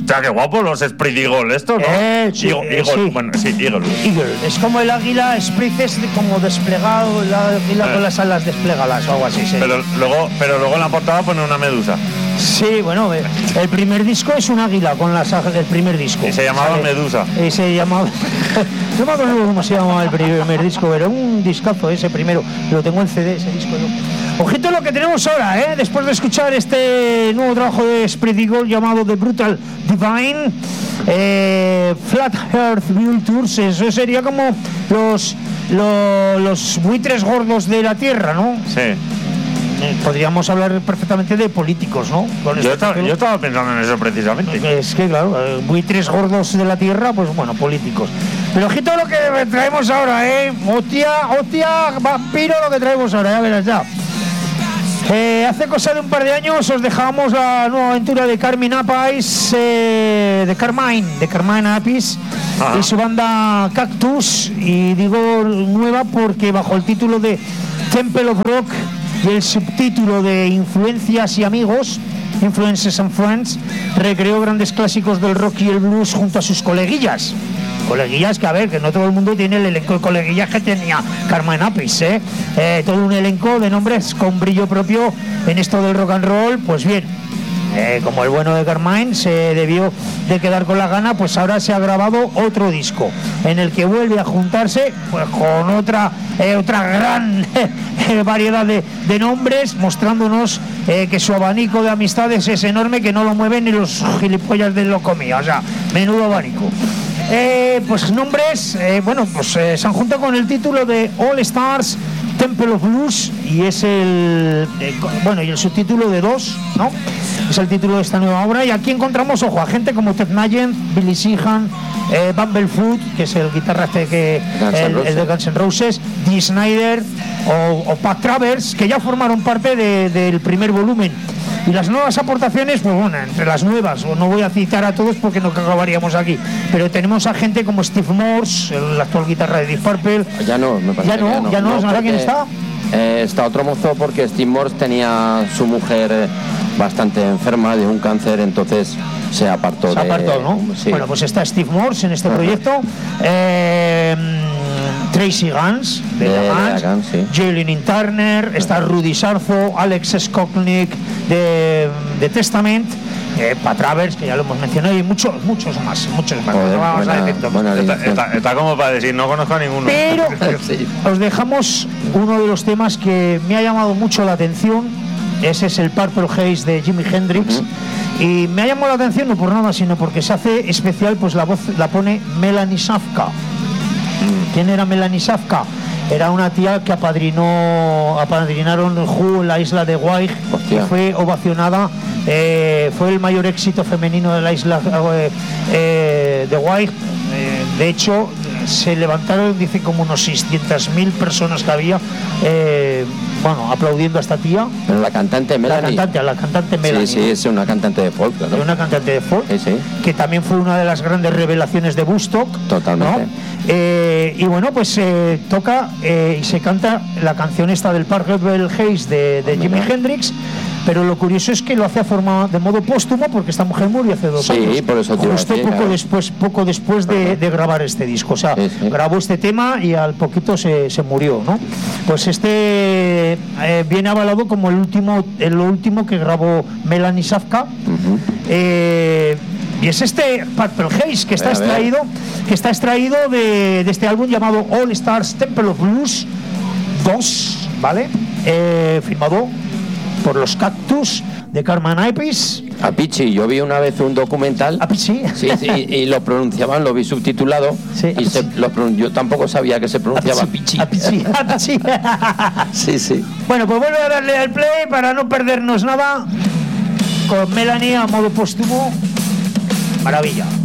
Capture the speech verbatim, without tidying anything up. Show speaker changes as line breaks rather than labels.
Hostia, qué guapo los Split Eagle estos, ¿no?
Eh, sí,
Eagle,
eh,
Eagle,
sí.
bueno, sí, Eagle.
Eagle. Es como el águila, Split es de- como desplegado, el águila
Eh.
con las alas desplegadas o algo así. Sí,
Pero luego, pero luego en la portada pone una medusa.
sí, bueno, eh, el primer disco es un águila con las alas del primer disco.
Y se llamaba
Sale-
Medusa.
Y se llamaba... No me acuerdo cómo se llamaba el primer disco, pero un discazo ese primero. Lo tengo en C D, ese disco. ¿no? Ojito lo que tenemos ahora, ¿eh? Después de escuchar este nuevo trabajo de Spread Eagle llamado The Brutal Divine, eh, Flat Earth Vultures, eso sería como los, los, los buitres gordos de la Tierra, ¿no?
Sí.
Eh, podríamos hablar perfectamente de políticos, ¿no? Con
Yo
este
estaba,
título.
yo estaba pensando en eso precisamente.
Es que, claro, eh, buitres gordos de la tierra, pues bueno, políticos. Pero ojito lo que traemos ahora, ¿eh? Hostia, hostia, vampiro lo que traemos ahora, ya verás ya. Eh, hace cosa de un par de años os dejábamos la nueva aventura de Carmine Appice, eh, de Carmine, de Carmine Appice y su banda Cactus. Y digo nueva porque bajo el título de Temple of Rock y el subtítulo de Influencias y Amigos, Influences and Friends, recreó grandes clásicos del rock y el blues junto a sus coleguillas. Coleguillas que, a ver, que no todo el mundo tiene el elenco de coleguillas que tenía Carmine Appice, ¿eh? Eh, todo un elenco de nombres con brillo propio en esto del rock and roll. Pues bien, eh, como el bueno de Carmine se debió de quedar con la gana, pues ahora se ha grabado otro disco en el que vuelve a juntarse pues con otra eh, otra gran eh, variedad de, de nombres, mostrándonos eh, que su abanico de amistades es enorme, que no lo mueven ni los gilipollas de Locomía. O sea, menudo abanico. Eh, pues nombres, eh, bueno, pues eh, se han juntado con el título de All Stars Temple of Blues, y es el eh, bueno y el subtítulo de Dos, ¿no? Es el título de esta nueva obra. Y aquí encontramos, ojo, a gente como Ted Nugent, Billy Sheehan, eh, Bumblefoot, que es el guitarrista que el, el de Guns N' Roses, Dee Snider o, o Pat Travers, que ya formaron parte de, del primer volumen. Y las nuevas aportaciones, pues bueno, entre las nuevas, no voy a citar a todos porque no acabaríamos aquí, pero tenemos a gente como Steve Morse, el actual guitarra de Deep Purple.
Ya no, me parece
Ya no,
que ya no.
ya no, ¿sabes quién está?
Eh, está otro mozo porque Steve Morse tenía su mujer eh, bastante enferma de un cáncer, entonces se apartó.
Se apartó,
de,
¿no?
Sí.
Bueno, pues está Steve Morse en este
Ajá.
proyecto. Eh, Tracy Guns, de,
De-
The
de
Guns,
The Guns, sí.
Jalen Turner, está Rudy Sarzo, Alex Skoknik de, de Testament, eh, Pat Travers, que ya lo hemos mencionado, y muchos, muchos más, muchos más.
Joder,
No vamos a
buena-
decir todos.
buena
Está,
alineación.
está- está como para decir, no conozco a ninguno.
Pero
Sí.
os dejamos uno de los temas que me ha llamado mucho la atención. Ese es el Purple Haze de Jimi Hendrix. Y me ha llamado la atención no por nada, sino porque se hace especial, pues la voz la pone Melanie Safka. ¿Quién era Melanie Safka? Era una tía que apadrinó, apadrinaron el Who en la isla de Wight,
Hostia.
que fue ovacionada, eh, fue el mayor éxito femenino de la isla eh, eh, de Wight. Eh, de hecho, se levantaron, dice, como unos seiscientas mil personas que había, eh, bueno, aplaudiendo a esta tía.
Pero la cantante
La
Melanie.
cantante, a la cantante Melanie.
Sí, sí, es una cantante de folk, claro.
De una cantante de folk,
Sí, sí.
que también fue una de las grandes revelaciones de Woodstock.
Totalmente.
¿no? Eh, y bueno, pues eh, toca eh, y se canta la canción esta del Purple Haze de, de Jimi Hendrix, pero lo curioso es que lo hace a forma de modo póstumo, porque esta mujer murió hace dos
Sí,
años.
por eso te iba a
justo
decir,
poco
claro.
después, poco después de, de grabar este disco. O sea,
Sí, sí.
grabó este tema y al poquito se, se murió, ¿no? Pues este eh, viene avalado como el último, el último que grabó Melanie Safka.
Ujú.
Eh, y es este Purple Haze que está
A ver, a ver.
extraído, que está extraído de, de este álbum llamado All Stars Temple of Blues dos, ¿vale? Eh, firmado por los Cactus de Carmine Appice.
A Pichi, yo vi una vez un documental.
Appice,
Sí, sí, y lo pronunciaban, lo vi subtitulado.
Sí,
y se, lo pronun- yo tampoco sabía que se pronunciaba Pichi.
Appice, Appice.
Sí, sí.
Bueno, pues vuelve a darle al play para no perdernos nada con Melanie a modo póstumo. Maravilla.